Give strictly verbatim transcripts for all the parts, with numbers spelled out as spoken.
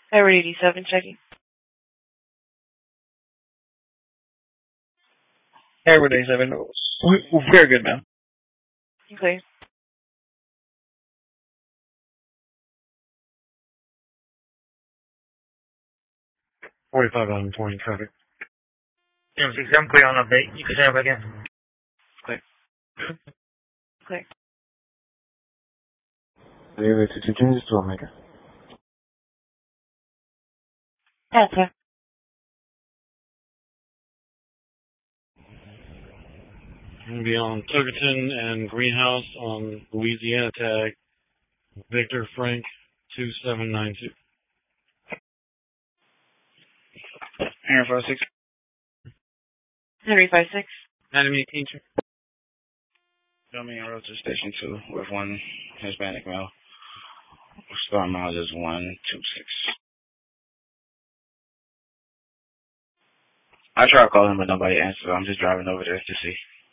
Edward eighty-seven, checking. Edward eighty-seven, very good, ma'am. Clear. forty-five on twenty traffic. M six, I'm clear on update. You can say it again. Clear. Clear. David, did you change this to Omega? Delta. I'm going to be on Tuggerton and Greenhouse on Louisiana tag. Victor Frank two seven nine two. Henry five six. Henry five six. Enemy teacher. Domain road to station two with one Hispanic male. Star miles is one two six. I tried calling him, but nobody answered. I'm just driving over there to see.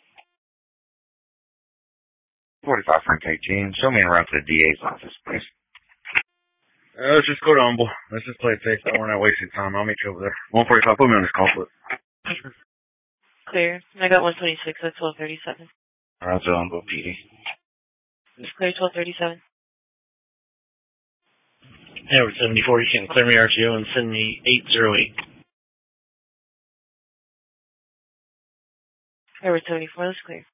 forty-five Frank eighteen. Show me around to the D A's office, please. Uh, let's just go to Humble. Let's just play it safe. I don't want to waste your time. I'll meet you over there. one forty-five, put me on this call flip. Clear. I got one twenty-six at twelve thirty-seven. Around to Humble, P D. It's clear, twelve thirty-seven. Edward seventy-four, you can clear me R T O and send me eight zero eight. Edward seventy-four, that's clear.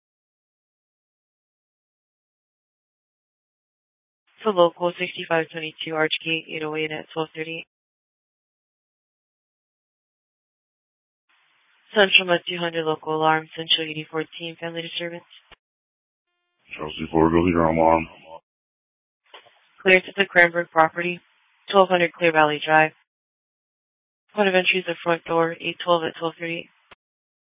So local sixty-five twenty-two Archgate eight oh eight at twelve thirty-eight. Central Med two hundred local alarm, Central eighty fourteen family disturbance. Chelsea four, go leader alarm. Clear to the Cranbrook property, twelve hundred Clear Valley Drive. Point of entry is the front door, eight twelve at twelve thirty-eight.